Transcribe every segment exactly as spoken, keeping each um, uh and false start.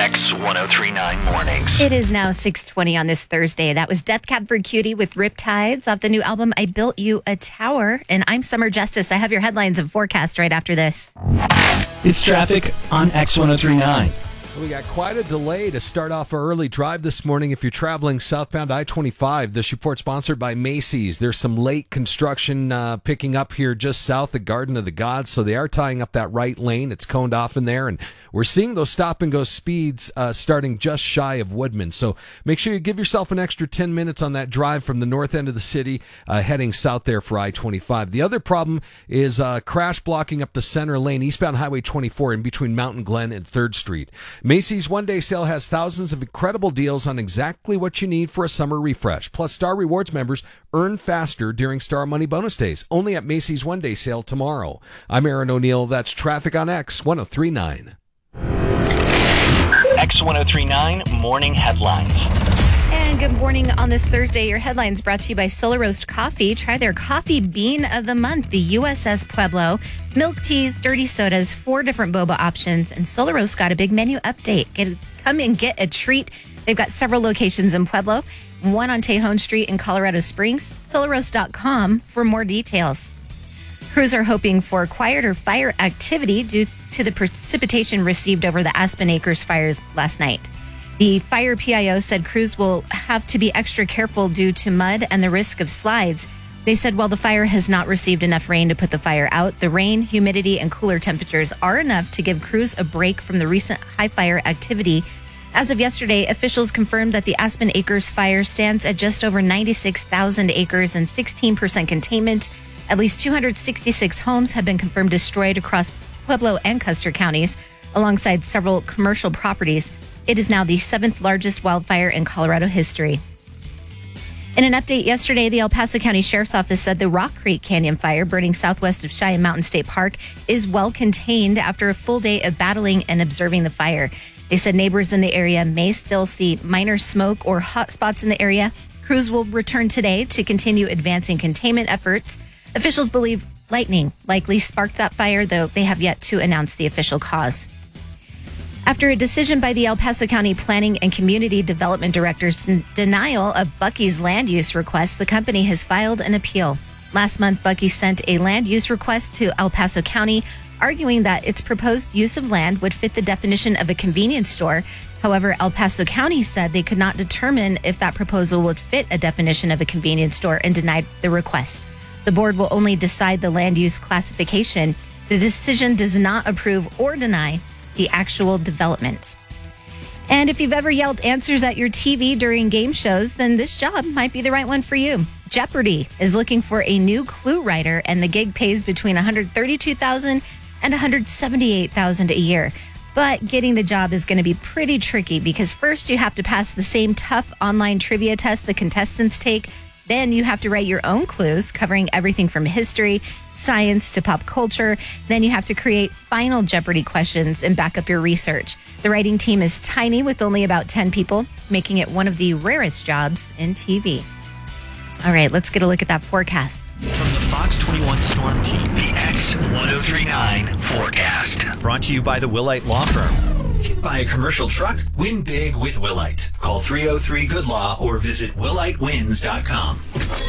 X ten thirty-nine Mornings. It is now six twenty on this Thursday. That was Death Cab for Cutie with Riptides off the new album, I Built You a Tower. And I'm Summer Justice. I have your headlines and forecast right after this. It's traffic on X ten thirty-nine. We got quite a delay to start off our early drive this morning if you're traveling southbound I twenty-five. This report sponsored by Macy's. There's some late construction uh, picking up here just south of Garden of the Gods, so they are tying up that right lane. It's coned off in there, and we're seeing those stop-and-go speeds uh, starting just shy of Woodman. So make sure you give yourself an extra ten minutes on that drive from the north end of the city uh, heading south there for I twenty-five. The other problem is uh, crash blocking up the center lane, eastbound Highway twenty-four in between Mountain Glen and third Street. Macy's one-day sale has thousands of incredible deals on exactly what you need for a summer refresh. Plus, Star Rewards members earn faster during Star Money Bonus Days, only at Macy's one-day sale tomorrow. I'm Aaron O'Neill. That's traffic on X ten thirty-nine. X ten thirty-nine Morning Headlines. And good morning on this Thursday. Your headlines brought to you by Solar Roast Coffee. Try their coffee bean of the month, the U S S Pueblo. Milk teas, dirty sodas, four different boba options. And Solar Roast got a big menu update. Get, come and get a treat. They've got several locations in Pueblo, one on Tejon Street in Colorado Springs. solar roast dot com for more details. Crews are hoping for quieter fire activity due to the precipitation received over the Aspen Acres fires last night. The fire P I O said crews will have to be extra careful due to mud and the risk of slides. They said while the fire has not received enough rain to put the fire out, the rain, humidity, and cooler temperatures are enough to give crews a break from the recent high fire activity. As of yesterday, officials confirmed that the Aspen Acres fire stands at just over ninety-six thousand acres and sixteen percent containment. At least two hundred sixty-six homes have been confirmed destroyed across Pueblo and Custer counties, alongside several commercial properties. It is now the seventh largest wildfire in Colorado history. In an update yesterday, the El Paso County Sheriff's Office said the Rock Creek Canyon fire burning southwest of Cheyenne Mountain State Park is well contained after a full day of battling and observing the fire. They said neighbors in the area may still see minor smoke or hot spots in the area. Crews will return today to continue advancing containment efforts. Officials believe lightning likely sparked that fire, though they have yet to announce the official cause. After a decision by the El Paso County Planning and Community Development Director's denial of Buc-ee's land use request, the company has filed an appeal. Last month, Buc-ee sent a land use request to El Paso County, arguing that its proposed use of land would fit the definition of a convenience store. However, El Paso County said they could not determine if that proposal would fit a definition of a convenience store and denied the request. The board will only decide the land use classification. The decision does not approve or deny the actual development. And if you've ever yelled answers at your T V during game shows, then this job might be the right one for you. Jeopardy is looking for a new clue writer, and the gig pays between one hundred thirty-two thousand dollars and one hundred seventy-eight thousand dollars a year. But getting the job is going to be pretty tricky because first you have to pass the same tough online trivia test the contestants take. Then you have to write your own clues covering everything from history, science to pop culture. Then you have to create final Jeopardy questions and back up your research. The writing team is tiny with only about ten people, making it one of the rarest jobs in T V. All right, let's get a look at that forecast. From the Fox twenty-one Storm Team, the X ten thirty-nine Forecast. Brought to you by the Willite Law Firm. Buy a commercial truck? Win big with Willite. Call three oh three good law or visit willite wins dot com.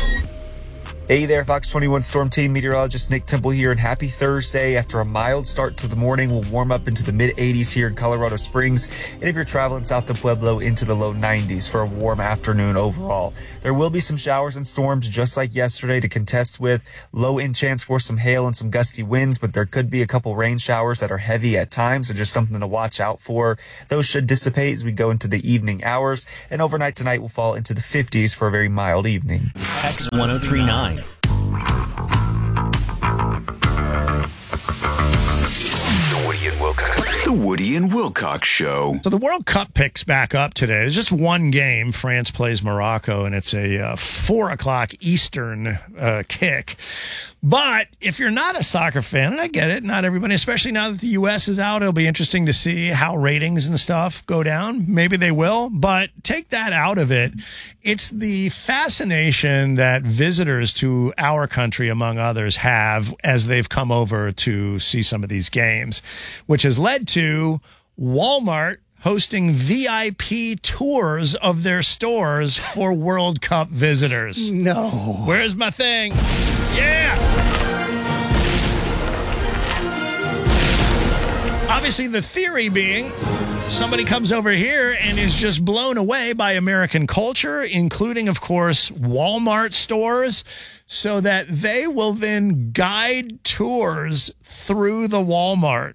Hey there, Fox twenty-one Storm Team meteorologist Nick Temple here, and happy Thursday. After a mild start to the morning, we'll warm up into the mid eighties here in Colorado Springs, and if you're traveling south to Pueblo, into the low nineties for a warm afternoon overall. There will be some showers and storms just like yesterday to contest with. Low in chance for some hail and some gusty winds, but there could be a couple rain showers that are heavy at times, so just something to watch out for. Those should dissipate as we go into the evening hours, and overnight tonight will fall into the fifties for a very mild evening. X ten thirty-nine. The Woody and Wilcox. The Woody and Wilcox Show. So the World Cup picks back up today. There's just one game. France plays Morocco, and it's a uh, four o'clock Eastern uh, kick. But if you're not a soccer fan, and I get it, not everybody, especially now that the U S is out, it'll be interesting to see how ratings and stuff go down. Maybe they will, but take that out of it. It's the fascination that visitors to our country, among others, have as they've come over to see some of these games, which has led to Walmart hosting V I P tours of their stores for World Cup visitors. No. Where's my thing? Yeah. Obviously, the theory being somebody comes over here and is just blown away by American culture, including, of course, Walmart stores, so that they will then guide tours through the Walmart.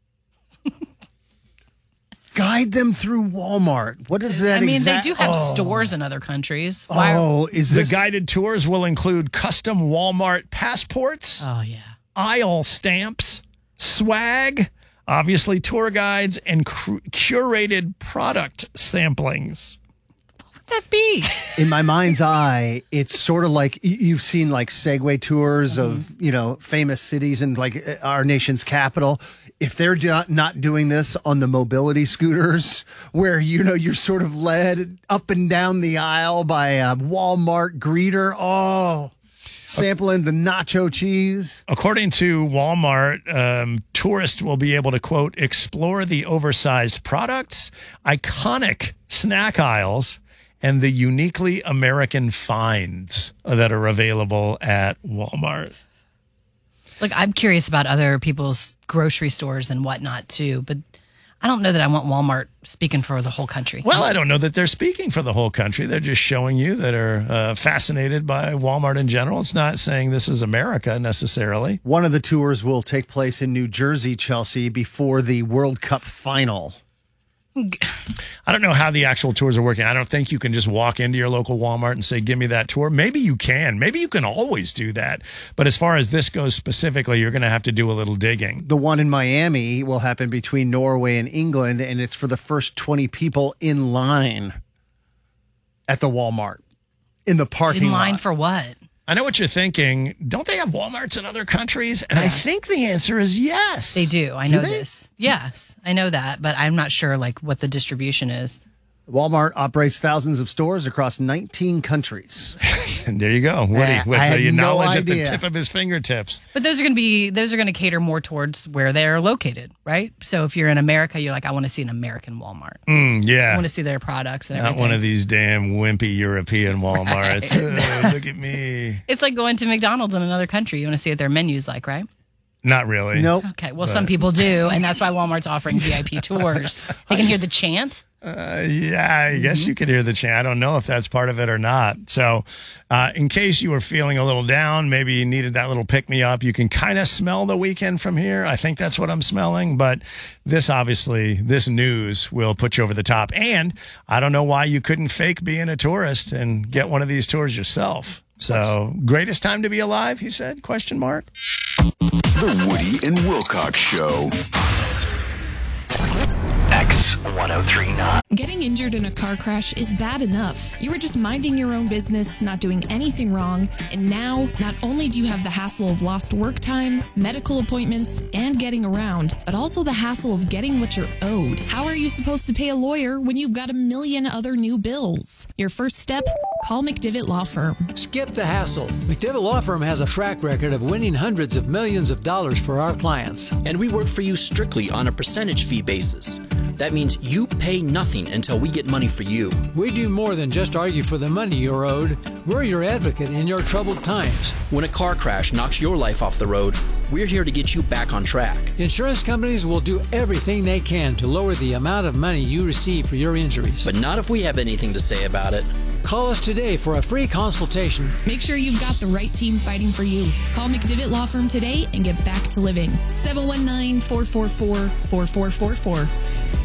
Guide them through Walmart. What is that? I mean, exact- they do have oh. stores in other countries. Oh, is this The guided tours will include custom Walmart passports, Oh, yeah. aisle stamps, swag, obviously tour guides, and cr- curated product samplings. That be? in my mind's eye, it's sort of like y- you've seen like Segway tours of, you know, famous cities and like uh, our nation's capital. If they're do- not doing this on the mobility scooters where, you know, you're sort of led up and down the aisle by a Walmart greeter. Oh, sampling the nacho cheese. According to Walmart, um, tourists will be able to, quote, explore the oversized products, iconic snack aisles, and the uniquely American finds that are available at Walmart. Like, I'm curious about other people's grocery stores and whatnot, too, but I don't know that I want Walmart speaking for the whole country. Well, I don't know that they're speaking for the whole country. They're just showing you that are uh, fascinated by Walmart in general. It's not saying this is America necessarily. One of the tours will take place in New Jersey, Chelsea, before the World Cup final. I don't know how the actual tours are working. I don't think you can just walk into your local Walmart and say, give me that tour. Maybe you can. Maybe you can always do that. But as far as this goes specifically, you're going to have to do a little digging. The one in Miami will happen between Norway and England, and it's for the first twenty people in line at the Walmart in the parking In line lot. for what? I know what you're thinking. Don't they have Walmarts in other countries? And I think the answer is yes. They do. I Do know they? this. Yes, I know that, but I'm not sure like what the distribution is. Walmart operates thousands of stores across nineteen countries. And there you go. Woody, Yeah, with I had the no knowledge at the idea. tip of his fingertips. But those are going to be those are going to cater more towards where they're located, right? So if you're in America, you're like, I want to see an American Walmart. Mm, I yeah. want to see their products and Not everything. one of these damn wimpy European Walmarts. Oh, look at me. It's like going to McDonald's in another country. You want to see what their menu's like, right? Not really. Nope. Okay. Well, some people do, and that's why Walmart's offering V I P tours. They can hear the chant. Uh, yeah, I guess you could hear the chant. I don't know if that's part of it or not. So, uh, in case you were feeling a little down, maybe you needed that little pick me up, you can kind of smell the weekend from here. I think that's what I'm smelling. But this obviously, this news will put you over the top. And I don't know why you couldn't fake being a tourist and get one of these tours yourself. So, greatest time to be alive, he said, question mark. The Woody and Wilcox Show. X one oh three point nine. Getting injured in a car crash is bad enough. You were just minding your own business, not doing anything wrong, and now not only do you have the hassle of lost work time, medical appointments, and getting around, but also the hassle of getting what you're owed. How are you supposed to pay a lawyer when you've got a million other new bills? Your first step? Call McDivitt Law Firm. Skip the hassle. McDivitt Law Firm has a track record of winning hundreds of millions of dollars for our clients. And we work for you strictly on a percentage fee basis. That means you pay nothing until we get money for you. We do more than just argue for the money you're owed. We're your advocate in your troubled times. When a car crash knocks your life off the road, we're here to get you back on track. Insurance companies will do everything they can to lower the amount of money you receive for your injuries. But not if we have anything to say about it. Call us today for a free consultation. Make sure you've got the right team fighting for you. Call McDivitt Law Firm today and get back to living. seven one nine, four four four, four four four four.